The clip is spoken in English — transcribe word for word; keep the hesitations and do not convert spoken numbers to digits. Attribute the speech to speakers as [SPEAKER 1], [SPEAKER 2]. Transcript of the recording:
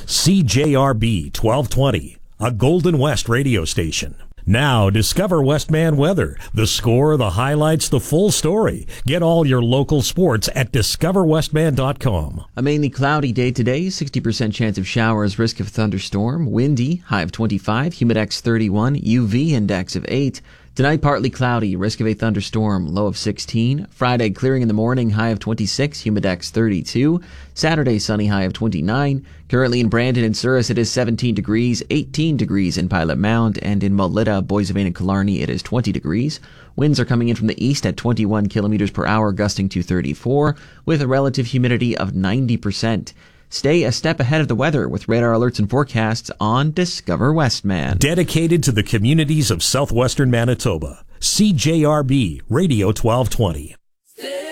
[SPEAKER 1] C J R B twelve twenty, a Golden West radio station. Now, discover Westman weather. The score, the highlights, the full story. Get all your local sports at discover westman dot com.
[SPEAKER 2] A mainly cloudy day today, sixty percent chance of showers, risk of thunderstorm, windy, high of twenty-five, humidex thirty-one, U V index of eight. Tonight, partly cloudy, risk of a thunderstorm, low of sixteen. Friday, clearing in the morning, high of twenty-six, humidex thirty-two. Saturday, sunny, high of twenty-nine. Currently in Brandon and Souris, it is seventeen degrees, eighteen degrees in Pilot Mound, and in Melita, Boissevain, and Killarney, it is twenty degrees. Winds are coming in from the east at twenty-one kilometers per hour, gusting to thirty-four, with a relative humidity of ninety percent. Stay a step ahead of the weather with radar alerts and forecasts on Discover Westman.
[SPEAKER 1] Dedicated to the communities of southwestern Manitoba. C J R B Radio twelve twenty.